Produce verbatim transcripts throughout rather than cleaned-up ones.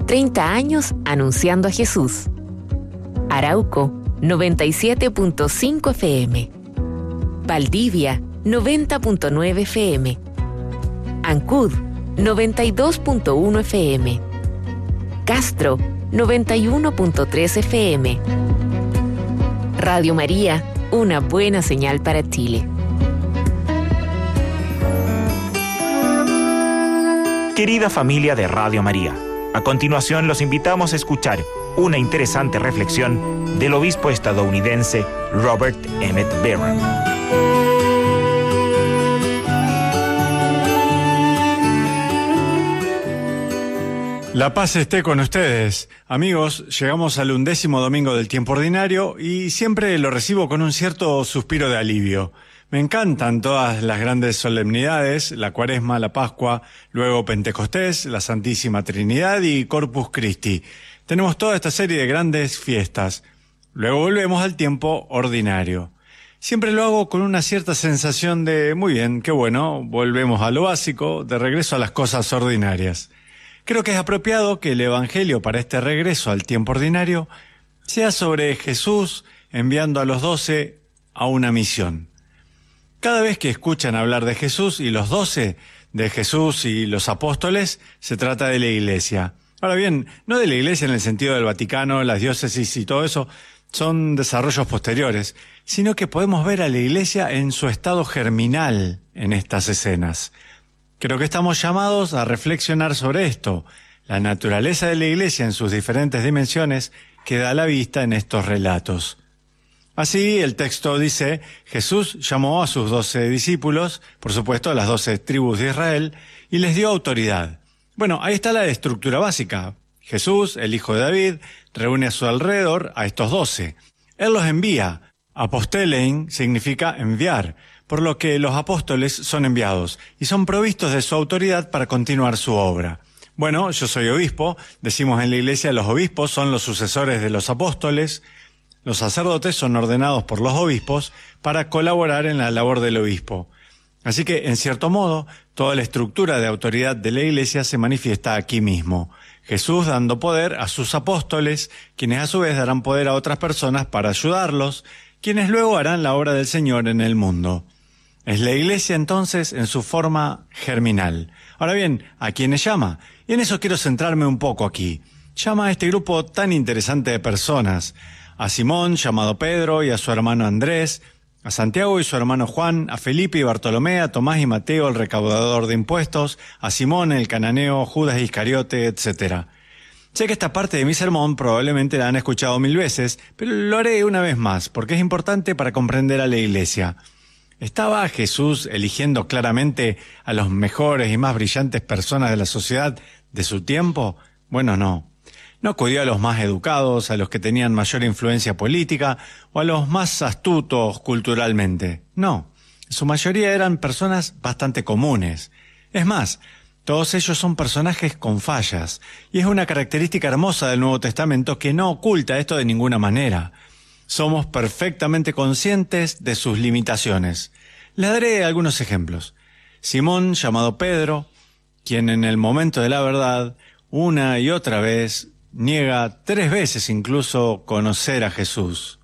treinta años anunciando a Jesús. Arauco, noventa y siete punto cinco F M. Valdivia, noventa punto nueve F M. Ancud, noventa y dos punto uno F M. Castro, noventa y uno punto tres F M. Radio María, una buena señal para Chile. Querida familia de Radio María, a continuación los invitamos a escuchar una interesante reflexión del obispo estadounidense Robert Emmett Barron. La paz esté con ustedes. Amigos, llegamos al undécimo domingo del tiempo ordinario y siempre lo recibo con un cierto suspiro de alivio. Me encantan todas las grandes solemnidades, la Cuaresma, la Pascua, luego Pentecostés, la Santísima Trinidad y Corpus Christi. Tenemos toda esta serie de grandes fiestas. Luego volvemos al tiempo ordinario. Siempre lo hago con una cierta sensación de, muy bien, qué bueno, volvemos a lo básico, de regreso a las cosas ordinarias. Creo que es apropiado que el Evangelio para este regreso al tiempo ordinario sea sobre Jesús enviando a los doce a una misión. Cada vez que escuchan hablar de Jesús y los doce, de Jesús y los apóstoles, se trata de la Iglesia. Ahora bien, no de la Iglesia en el sentido del Vaticano, las diócesis y todo eso, son desarrollos posteriores, sino que podemos ver a la Iglesia en su estado germinal en estas escenas. Creo que estamos llamados a reflexionar sobre esto. La naturaleza de la Iglesia en sus diferentes dimensiones queda a la vista en estos relatos. Así, el texto dice, Jesús llamó a sus doce discípulos, por supuesto a las doce tribus de Israel, y les dio autoridad. Bueno, ahí está la estructura básica. Jesús, el hijo de David, reúne a su alrededor a estos doce. Él los envía. Apostelein significa enviar, por lo que los apóstoles son enviados y son provistos de su autoridad para continuar su obra. Bueno, yo soy obispo, decimos en la Iglesia los obispos son los sucesores de los apóstoles, los sacerdotes son ordenados por los obispos para colaborar en la labor del obispo. Así que, en cierto modo, toda la estructura de autoridad de la Iglesia se manifiesta aquí mismo. Jesús dando poder a sus apóstoles, quienes a su vez darán poder a otras personas para ayudarlos, quienes luego harán la obra del Señor en el mundo. Es la Iglesia entonces en su forma germinal. Ahora bien, ¿a quiénes llama? Y en eso quiero centrarme un poco aquí. Llama a este grupo tan interesante de personas, a Simón, llamado Pedro, y a su hermano Andrés, a Santiago y su hermano Juan, a Felipe y Bartolomé, a Tomás y Mateo, el recaudador de impuestos, a Simón, el cananeo, Judas Iscariote, etcétera. Sé que esta parte de mi sermón probablemente la han escuchado mil veces, pero lo haré una vez más, porque es importante para comprender a la Iglesia. ¿Estaba Jesús eligiendo claramente a los mejores y más brillantes personas de la sociedad de su tiempo? Bueno, no. No acudió a los más educados, a los que tenían mayor influencia política o a los más astutos culturalmente. No, su mayoría eran personas bastante comunes. Es más, todos ellos son personajes con fallas, y es una característica hermosa del Nuevo Testamento que no oculta esto de ninguna manera. Somos perfectamente conscientes de sus limitaciones. Les daré algunos ejemplos. Simón, llamado Pedro, quien en el momento de la verdad, una y otra vez, niega tres veces incluso conocer a Jesús.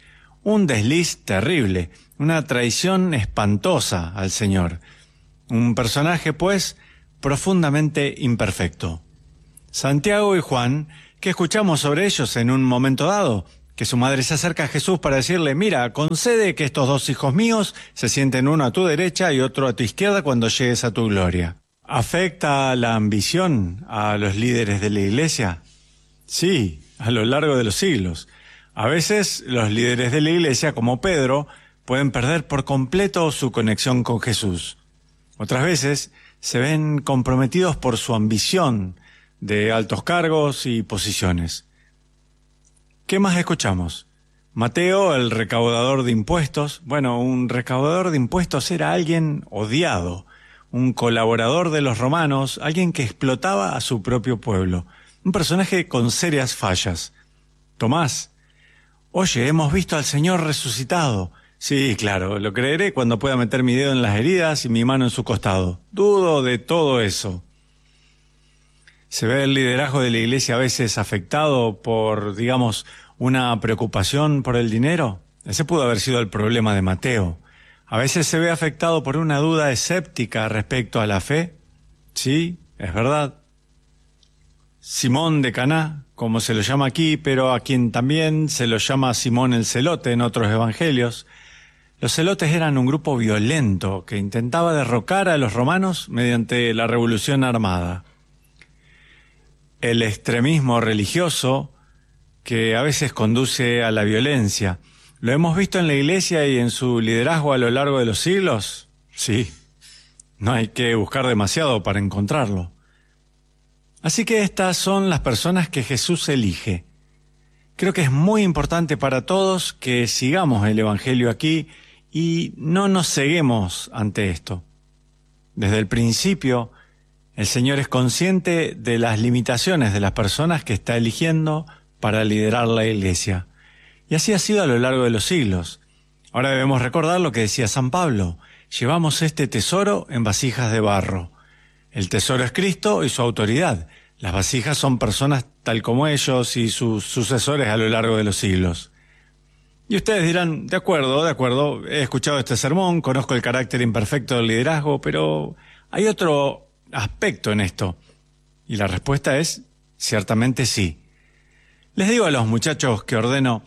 Un desliz terrible, una traición espantosa al Señor. Un personaje, pues, profundamente imperfecto. Santiago y Juan, ¿qué escuchamos sobre ellos en un momento dado? Que su madre se acerca a Jesús para decirle, mira, concede que estos dos hijos míos se sienten uno a tu derecha y otro a tu izquierda cuando llegues a tu gloria. ¿Afecta la ambición a los líderes de la Iglesia? Sí, a lo largo de los siglos. A veces los líderes de la Iglesia, como Pedro, pueden perder por completo su conexión con Jesús. Otras veces se ven comprometidos por su ambición de altos cargos y posiciones. ¿Qué más escuchamos? Mateo, el recaudador de impuestos. Bueno, un recaudador de impuestos era alguien odiado, un colaborador de los romanos, alguien que explotaba a su propio pueblo. Un personaje con serias fallas. Tomás, oye, hemos visto al Señor resucitado. Sí, claro, lo creeré cuando pueda meter mi dedo en las heridas y mi mano en su costado. Dudo de todo eso. Se ve el liderazgo de la iglesia a veces afectado por, digamos, una preocupación por el dinero. Ese pudo haber sido el problema de Mateo. A veces se ve afectado por una duda escéptica respecto a la fe. Sí, es verdad. Simón de Caná, como se lo llama aquí, pero a quien también se lo llama Simón el Celote en otros evangelios. Los celotes eran un grupo violento que intentaba derrocar a los romanos mediante la revolución armada. El extremismo religioso que a veces conduce a la violencia. ¿Lo hemos visto en la iglesia y en su liderazgo a lo largo de los siglos? Sí. No hay que buscar demasiado para encontrarlo. Así que estas son las personas que Jesús elige. Creo que es muy importante para todos que sigamos el Evangelio aquí y no nos ceguemos ante esto. Desde el principio, el Señor es consciente de las limitaciones de las personas que está eligiendo para liderar la iglesia. Y así ha sido a lo largo de los siglos. Ahora debemos recordar lo que decía San Pablo. Llevamos este tesoro en vasijas de barro. El tesoro es Cristo y su autoridad. Las vasijas son personas tal como ellos y sus sucesores a lo largo de los siglos. Y ustedes dirán, de acuerdo, de acuerdo, he escuchado este sermón, conozco el carácter imperfecto del liderazgo, pero hay otro aspecto en esto. Y la respuesta es, ciertamente sí. Les digo a los muchachos que ordeno,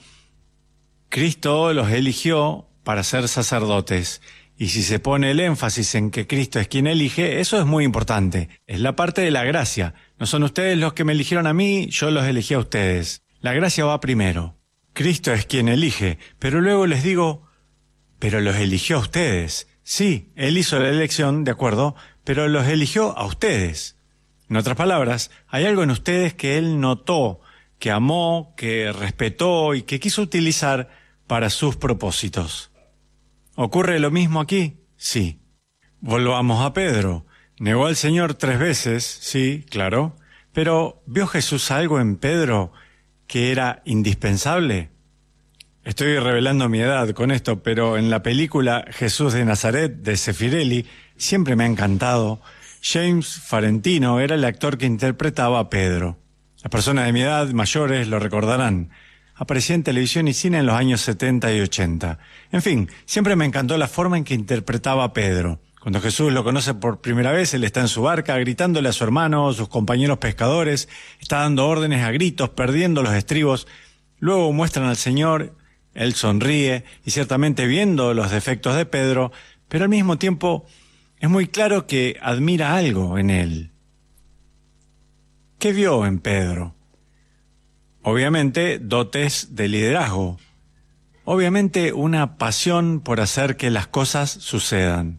Cristo los eligió para ser sacerdotes. Y si se pone el énfasis en que Cristo es quien elige, eso es muy importante. Es la parte de la gracia. No son ustedes los que me eligieron a mí, yo los elegí a ustedes. La gracia va primero. Cristo es quien elige, pero luego les digo, pero los eligió a ustedes. Sí, Él hizo la elección, de acuerdo, pero los eligió a ustedes. En otras palabras, hay algo en ustedes que Él notó, que amó, que respetó y que quiso utilizar para sus propósitos. ¿Ocurre lo mismo aquí? Sí. Volvamos a Pedro. Negó al Señor tres veces, sí, claro, pero ¿vio Jesús algo en Pedro que era indispensable? Estoy revelando mi edad con esto, pero en la película Jesús de Nazaret de Zeffirelli siempre me ha encantado. James Farentino era el actor que interpretaba a Pedro. Las personas de mi edad, mayores, lo recordarán. Aparecía en televisión y cine en los años setenta y ochenta. En fin, siempre me encantó la forma en que interpretaba a Pedro. Cuando Jesús lo conoce por primera vez, él está en su barca gritándole a su hermano, a sus compañeros pescadores, está dando órdenes a gritos, perdiendo los estribos. Luego muestran al Señor, él sonríe y ciertamente viendo los defectos de Pedro, pero al mismo tiempo es muy claro que admira algo en él. ¿Qué vio en Pedro? Obviamente, dotes de liderazgo. Obviamente, una pasión por hacer que las cosas sucedan.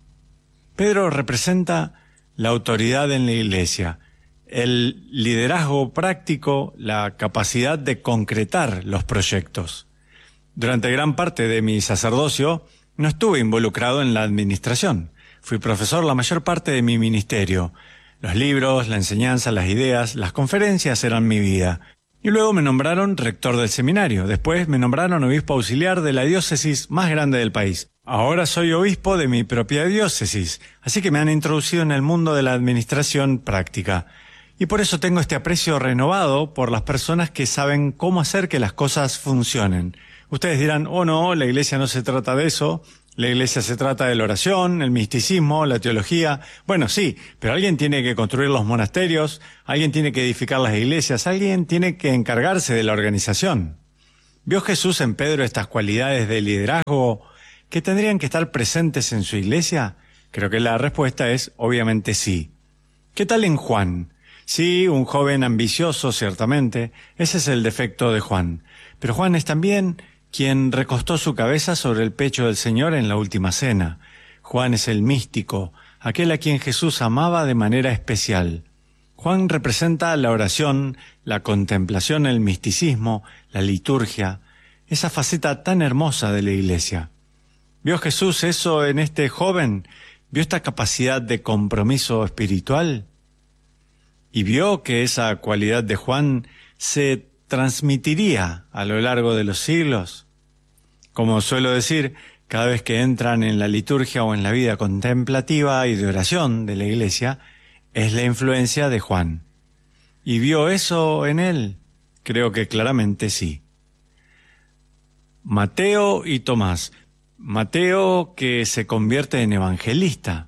Pedro representa la autoridad en la iglesia, el liderazgo práctico, la capacidad de concretar los proyectos. Durante gran parte de mi sacerdocio, no estuve involucrado en la administración. Fui profesor la mayor parte de mi ministerio. Los libros, la enseñanza, las ideas, las conferencias eran mi vida. Y luego me nombraron rector del seminario. Después me nombraron obispo auxiliar de la diócesis más grande del país. Ahora soy obispo de mi propia diócesis, así que me han introducido en el mundo de la administración práctica. Y por eso tengo este aprecio renovado por las personas que saben cómo hacer que las cosas funcionen. Ustedes dirán, oh no, la iglesia no se trata de eso. La iglesia se trata de la oración, el misticismo, la teología. Bueno, sí, pero alguien tiene que construir los monasterios, alguien tiene que edificar las iglesias, alguien tiene que encargarse de la organización. ¿Vio Jesús en Pedro estas cualidades de liderazgo que tendrían que estar presentes en su iglesia? Creo que la respuesta es obviamente sí. ¿Qué tal en Juan? Sí, un joven ambicioso, ciertamente. Ese es el defecto de Juan. Pero Juan es también quien recostó su cabeza sobre el pecho del Señor en la última cena. Juan es el místico, aquel a quien Jesús amaba de manera especial. Juan representa la oración, la contemplación, el misticismo, la liturgia, esa faceta tan hermosa de la iglesia. ¿Vio Jesús eso en este joven? ¿Vio esta capacidad de compromiso espiritual? ¿Y vio que esa cualidad de Juan se transmitiría a lo largo de los siglos? Como suelo decir, cada vez que entran en la liturgia o en la vida contemplativa y de oración de la iglesia, es la influencia de Juan. ¿Y vio eso en él? Creo que claramente sí. Mateo y Tomás. Mateo que se convierte en evangelista.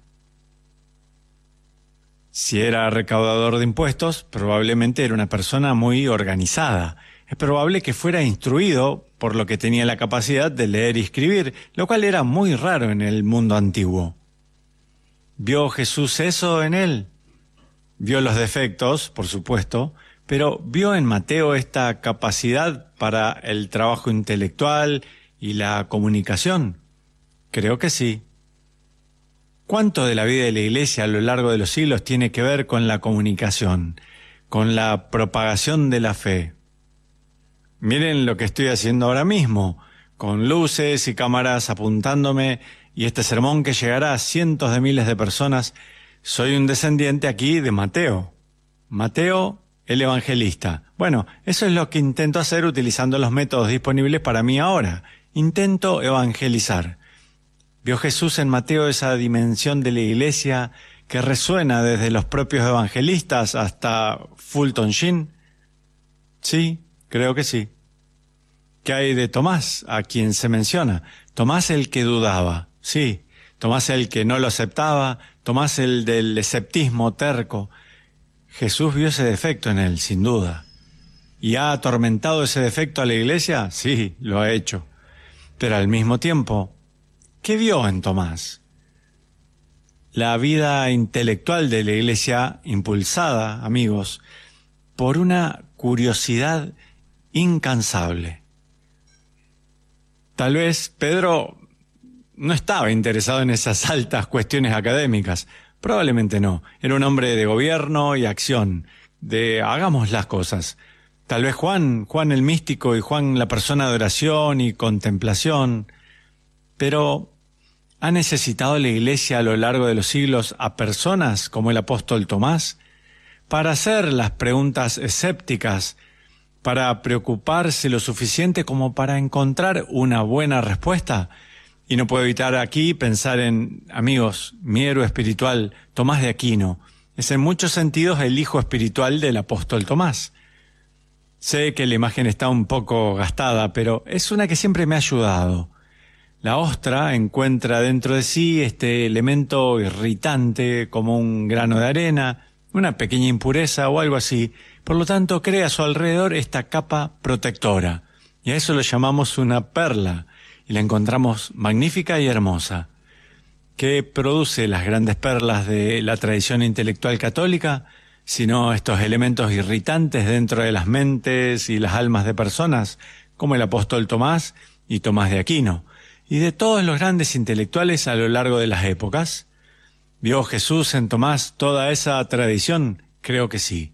Si era recaudador de impuestos, probablemente era una persona muy organizada. Es probable que fuera instruido, por lo que tenía la capacidad de leer y escribir, lo cual era muy raro en el mundo antiguo. ¿Vio Jesús eso en él? Vio los defectos, por supuesto, pero ¿vio en Mateo esta capacidad para el trabajo intelectual y la comunicación? Creo que sí. ¿Cuánto de la vida de la Iglesia a lo largo de los siglos tiene que ver con la comunicación, con la propagación de la fe? Miren lo que estoy haciendo ahora mismo, con luces y cámaras apuntándome, y este sermón que llegará a cientos de miles de personas. Soy un descendiente aquí de Mateo. Mateo, el evangelista. Bueno, eso es lo que intento hacer utilizando los métodos disponibles para mí ahora. Intento evangelizar. ¿Vio Jesús en Mateo esa dimensión de la Iglesia que resuena desde los propios evangelistas hasta Fulton Sheen? Sí, creo que sí. ¿Qué hay de Tomás, a quien se menciona? Tomás el que dudaba, sí. Tomás el que no lo aceptaba, Tomás el del esceptismo terco. Jesús vio ese defecto en él, sin duda. ¿Y ha atormentado ese defecto a la Iglesia? Sí, lo ha hecho. Pero al mismo tiempo, ¿qué vio en Tomás? La vida intelectual de la Iglesia, impulsada, amigos, por una curiosidad incansable. Tal vez Pedro no estaba interesado en esas altas cuestiones académicas. Probablemente no. Era un hombre de gobierno y acción, de hagamos las cosas. Tal vez Juan, Juan el místico y Juan la persona de oración y contemplación. Pero ¿ha necesitado la Iglesia a lo largo de los siglos a personas como el apóstol Tomás para hacer las preguntas escépticas, para preocuparse lo suficiente como para encontrar una buena respuesta? Y no puedo evitar aquí pensar en, amigos, mi héroe espiritual, Tomás de Aquino. Es en muchos sentidos el hijo espiritual del apóstol Tomás. Sé que la imagen está un poco gastada, pero es una que siempre me ha ayudado. La ostra encuentra dentro de sí este elemento irritante como un grano de arena, una pequeña impureza o algo así. Por lo tanto, crea a su alrededor esta capa protectora. Y a eso lo llamamos una perla. Y la encontramos magnífica y hermosa. ¿Qué produce las grandes perlas de la tradición intelectual católica? Sino estos elementos irritantes dentro de las mentes y las almas de personas, como el apóstol Tomás y Tomás de Aquino, y de todos los grandes intelectuales a lo largo de las épocas. ¿Vio Jesús en Tomás toda esa tradición? Creo que sí.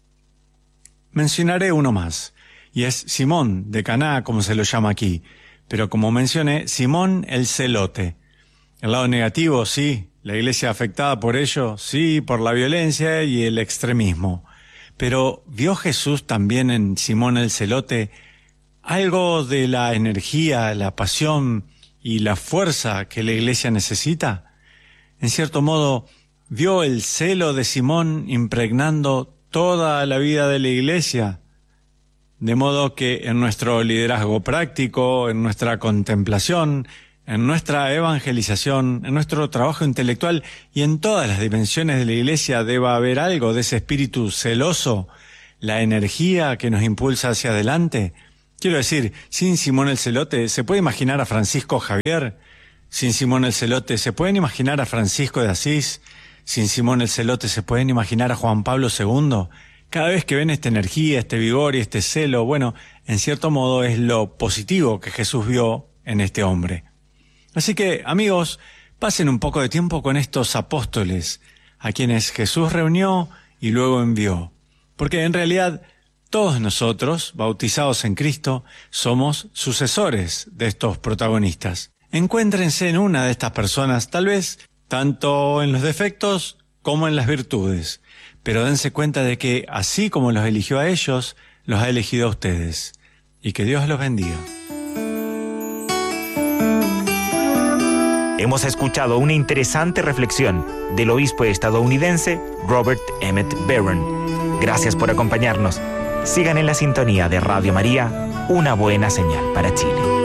Mencionaré uno más, y es Simón de Caná, como se lo llama aquí. Pero como mencioné, Simón el celote. El lado negativo, sí, la Iglesia afectada por ello, sí, por la violencia y el extremismo. Pero ¿vio Jesús también en Simón el celote algo de la energía, la pasión y la fuerza que la Iglesia necesita? En cierto modo, ¿vio el celo de Simón impregnando toda la vida de la Iglesia? De modo que en nuestro liderazgo práctico, en nuestra contemplación, en nuestra evangelización, en nuestro trabajo intelectual y en todas las dimensiones de la Iglesia deba haber algo de ese espíritu celoso, la energía que nos impulsa hacia adelante. Quiero decir, sin Simón el Celote, ¿se puede imaginar a Francisco Javier? Sin Simón el Celote, ¿se pueden imaginar a Francisco de Asís? Sin Simón el Celote, ¿se pueden imaginar a Juan Pablo segundo? Cada vez que ven esta energía, este vigor y este celo, bueno, en cierto modo es lo positivo que Jesús vio en este hombre. Así que, amigos, pasen un poco de tiempo con estos apóstoles, a quienes Jesús reunió y luego envió. Porque en realidad, todos nosotros, bautizados en Cristo, somos sucesores de estos protagonistas. Encuéntrense en una de estas personas, tal vez, tanto en los defectos como en las virtudes. Pero dense cuenta de que, así como los eligió a ellos, los ha elegido a ustedes. Y que Dios los bendiga. Hemos escuchado una interesante reflexión del obispo estadounidense Robert Emmett Barron. Gracias por acompañarnos. Sigan en la sintonía de Radio María, una buena señal para Chile.